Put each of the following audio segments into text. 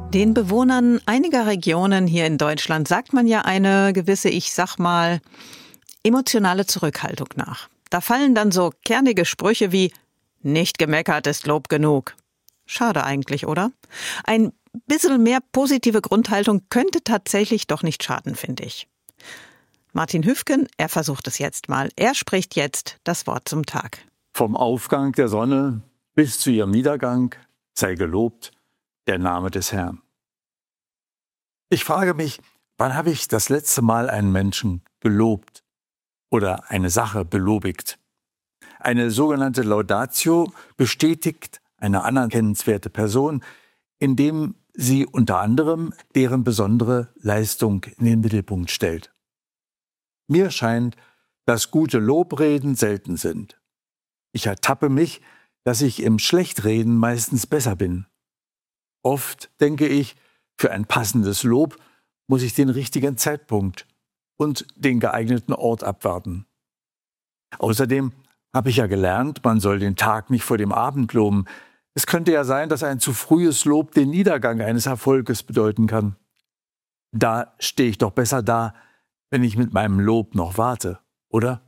Den Bewohnern einiger Regionen hier in Deutschland sagt man ja eine gewisse, ich sag mal, emotionale Zurückhaltung nach. Da fallen dann so kernige Sprüche wie „Nicht gemeckert ist Lob genug". Schade eigentlich, oder? Ein bisschen mehr positive Grundhaltung könnte tatsächlich doch nicht schaden, finde ich. Martin Hüfken, er versucht es jetzt mal. Er spricht jetzt das Wort zum Tag. Vom Aufgang der Sonne bis zu ihrem Niedergang sei gelobt der Name des Herrn. Ich frage mich, wann habe ich das letzte Mal einen Menschen gelobt oder eine Sache belobigt? Eine sogenannte Laudatio bestätigt eine anerkennenswerte Person, indem sie unter anderem deren besondere Leistung in den Mittelpunkt stellt. Mir scheint, dass gute Lobreden selten sind. Ich ertappe mich, dass ich im Schlechtreden meistens besser bin. Oft denke ich, für ein passendes Lob muss ich den richtigen Zeitpunkt und den geeigneten Ort abwarten. Außerdem habe ich ja gelernt, man soll den Tag nicht vor dem Abend loben. Es könnte ja sein, dass ein zu frühes Lob den Niedergang eines Erfolges bedeuten kann. Da stehe ich doch besser da, wenn ich mit meinem Lob noch warte, oder?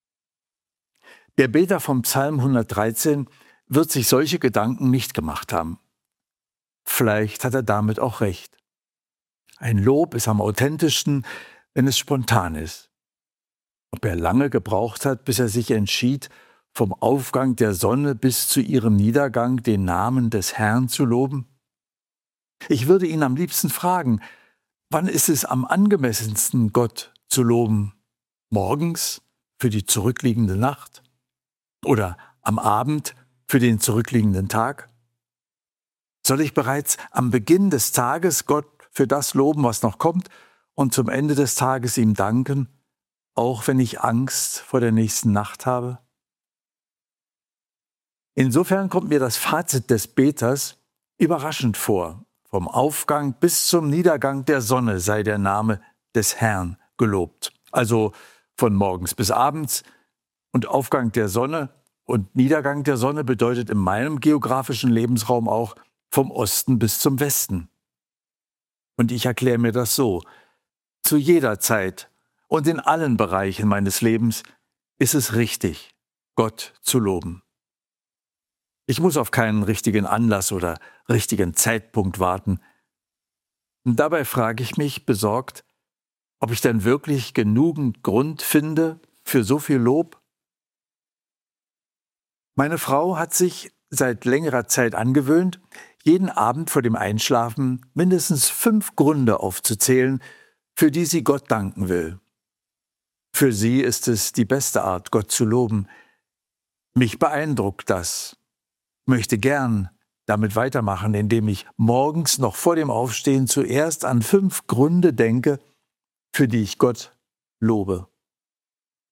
Der Beter vom Psalm 113 wird sich solche Gedanken nicht gemacht haben. Vielleicht hat er damit auch recht. Ein Lob ist am authentischsten, wenn es spontan ist. Ob er lange gebraucht hat, bis er sich entschied, vom Aufgang der Sonne bis zu ihrem Niedergang den Namen des Herrn zu loben? Ich würde ihn am liebsten fragen, wann ist es am angemessensten, Gott zu loben? Morgens für die zurückliegende Nacht? Oder am Abend für den zurückliegenden Tag? Soll ich bereits am Beginn des Tages Gott für das loben, was noch kommt, und zum Ende des Tages ihm danken, auch wenn ich Angst vor der nächsten Nacht habe? Insofern kommt mir das Fazit des Beters überraschend vor. Vom Aufgang bis zum Niedergang der Sonne sei der Name des Herrn gelobt. Also von morgens bis abends. Und Aufgang der Sonne und Niedergang der Sonne bedeutet in meinem geografischen Lebensraum auch vom Osten bis zum Westen. Und ich erkläre mir das so: Zu jeder Zeit und in allen Bereichen meines Lebens ist es richtig, Gott zu loben. Ich muss auf keinen richtigen Anlass oder richtigen Zeitpunkt warten. Und dabei frage ich mich besorgt, ob ich denn wirklich genügend Grund finde für so viel Lob? Meine Frau hat sich seit längerer Zeit angewöhnt, jeden Abend vor dem Einschlafen mindestens 5 Gründe aufzuzählen, für die sie Gott danken will. Für sie ist es die beste Art, Gott zu loben. Mich beeindruckt das. Ich möchte gern damit weitermachen, indem ich morgens noch vor dem Aufstehen zuerst an 5 Gründe denke, für die ich Gott lobe.